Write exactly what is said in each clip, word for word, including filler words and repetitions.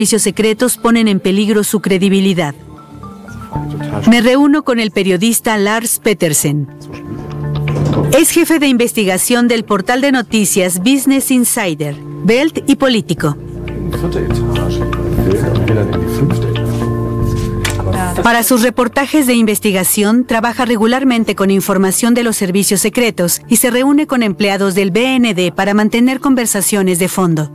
servicios secretos ponen en peligro su credibilidad. Me reúno con el periodista Lars Petersen. Es jefe de investigación del portal de noticias Business Insider, Welt y Político. Para sus reportajes de investigación, trabaja regularmente con información de los servicios secretos y se reúne con empleados del B N D para mantener conversaciones de fondo.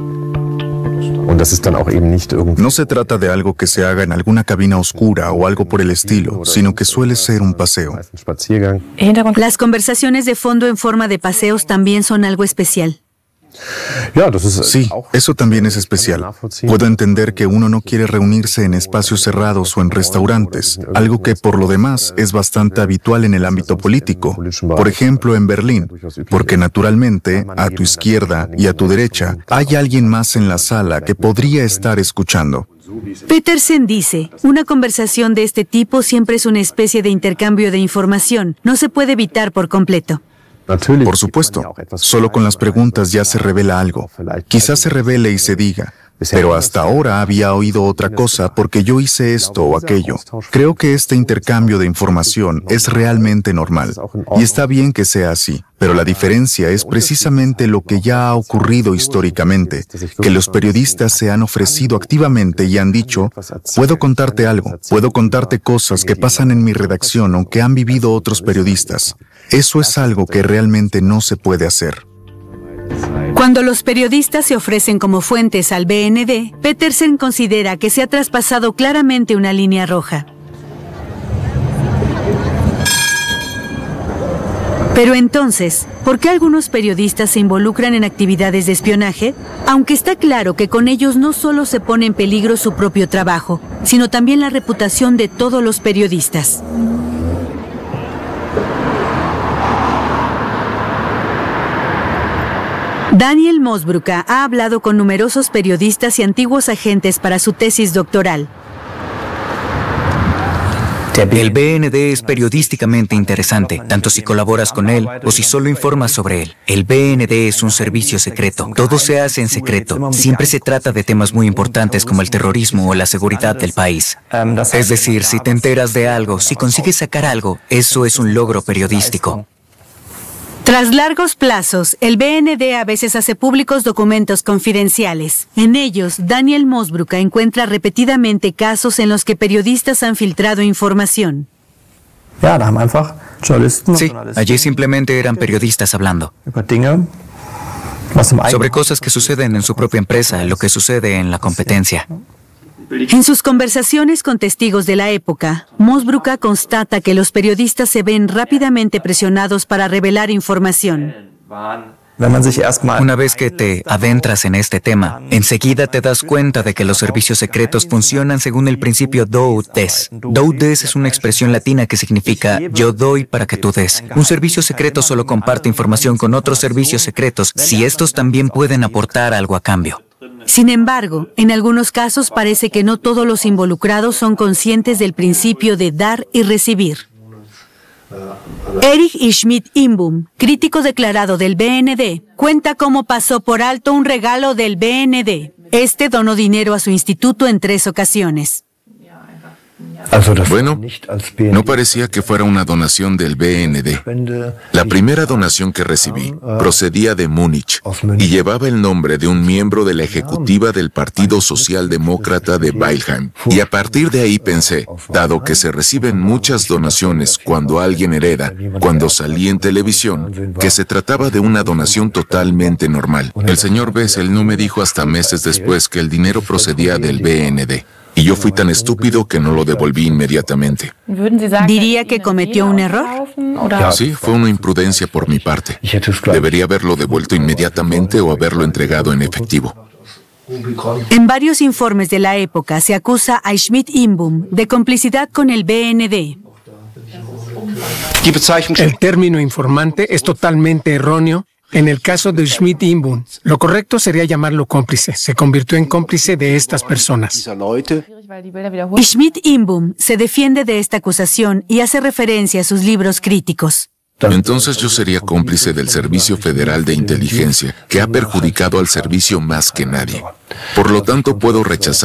No se trata de algo que se haga en alguna cabina oscura o algo por el estilo, sino que suele ser un paseo. Las conversaciones de fondo en forma de paseos también son algo especial. Sí, eso también es especial. Puedo entender que uno no quiere reunirse en espacios cerrados o en restaurantes, algo que por lo demás es bastante habitual en el ámbito político. Por ejemplo, en Berlín, porque naturalmente, a tu izquierda y a tu derecha, hay alguien más en la sala que podría estar escuchando. Petersen dice, una conversación de este tipo siempre es una especie de intercambio de información, no se puede evitar por completo. Por supuesto, solo con las preguntas ya se revela algo. Quizás se revele y se diga, pero hasta ahora había oído otra cosa porque yo hice esto o aquello. Creo que este intercambio de información es realmente normal y está bien que sea así, pero la diferencia es precisamente lo que ya ha ocurrido históricamente, que los periodistas se han ofrecido activamente y han dicho, puedo contarte algo, puedo contarte cosas que pasan en mi redacción o que han vivido otros periodistas. Eso es algo que realmente no se puede hacer. Cuando los periodistas se ofrecen como fuentes al B N D, Petersen considera que se ha traspasado claramente una línea roja. Pero entonces, ¿por qué algunos periodistas se involucran en actividades de espionaje? Aunque está claro que con ellos no solo se pone en peligro su propio trabajo, sino también la reputación de todos los periodistas. Daniel Mosbruka ha hablado con numerosos periodistas y antiguos agentes para su tesis doctoral. El B N D es periodísticamente interesante, tanto si colaboras con él o si solo informas sobre él. El B N D es un servicio secreto. Todo se hace en secreto. Siempre se trata de temas muy importantes como el terrorismo o la seguridad del país. Es decir, si te enteras de algo, si consigues sacar algo, eso es un logro periodístico. Tras largos plazos, el B N D a veces hace públicos documentos confidenciales. En ellos, Daniel Mosbruka encuentra repetidamente casos en los que periodistas han filtrado información. Sí, allí simplemente eran periodistas hablando sobre cosas que suceden en su propia empresa, lo que sucede en la competencia. En sus conversaciones con testigos de la época, Mosbruka constata que los periodistas se ven rápidamente presionados para revelar información. Una vez que te adentras en este tema, enseguida te das cuenta de que los servicios secretos funcionan según el principio do ut des. Do ut des es una expresión latina que significa yo doy para que tú des. Un servicio secreto solo comparte información con otros servicios secretos si estos también pueden aportar algo a cambio. Sin embargo, en algunos casos parece que no todos los involucrados son conscientes del principio de dar y recibir. Erich Schmidt-Imbum, crítico declarado del B N D, cuenta cómo pasó por alto un regalo del B N D. Este donó dinero a su instituto en tres ocasiones. Bueno, no parecía que fuera una donación del B N D. La primera donación que recibí procedía de Múnich y llevaba el nombre de un miembro de la ejecutiva del Partido Socialdemócrata de Weilheim. Y a partir de ahí pensé, dado que se reciben muchas donaciones cuando alguien hereda, cuando salí en televisión, que se trataba de una donación totalmente normal. El señor Bessel no me dijo hasta meses después que el dinero procedía del B N D. Y yo fui tan estúpido que no lo devolví inmediatamente. ¿Diría que cometió un error? Sí, fue una imprudencia por mi parte. Debería haberlo devuelto inmediatamente o haberlo entregado en efectivo. En varios informes de la época se acusa a Schmidt-Imbum de complicidad con el B N D. El término informante es totalmente erróneo. En el caso de Schmidt-Imbum, lo correcto sería llamarlo cómplice. Se convirtió en cómplice de estas personas. Schmidt-Imbum se defiende de esta acusación y hace referencia a sus libros críticos. Entonces yo sería cómplice del Servicio Federal de Inteligencia, que ha perjudicado al servicio más que nadie. Por lo tanto, puedo rechazar